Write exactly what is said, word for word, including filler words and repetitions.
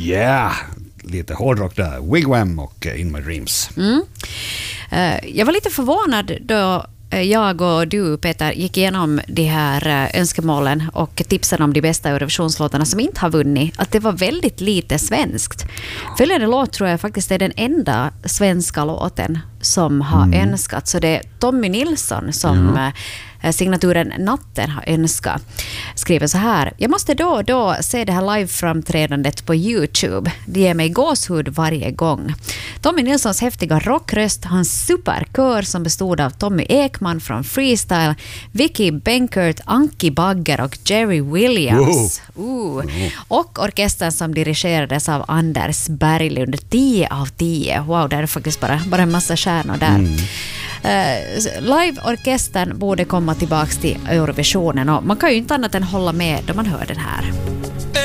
Yeah, lite hårdrock där. Wigwam och In My Dreams. Mm. Uh, jag var lite förvånad då jag och du, Peter, gick igenom de här önskemålen och tipsen om de bästa Eurovisionslåtarna som inte har vunnit, att det var väldigt lite svenskt. Följande låt tror jag faktiskt är den enda svenska låten som har mm. önskat. Så det är Tommy Nilsson som mm. signaturen Natten har önskat. Skriver så här: jag måste då och då se det här live-framträdandet på YouTube. Det ger mig gåshud varje gång. Tommy Nilssons häftiga rockröst, hans superkör som bestod av Tommy Ekman från Freestyle, Vicky Benkert, Anki Bagger och Jerry Williams. Uh. Uh. Och orkestern som dirigerades av Anders Berglund. tio av tio. Wow, det är faktiskt bara, bara en massa stjärnor där. Mm. Uh, live-orkestern borde komma tillbaka till Eurovisionen och man kan ju inte annat än hålla med då man hör den här.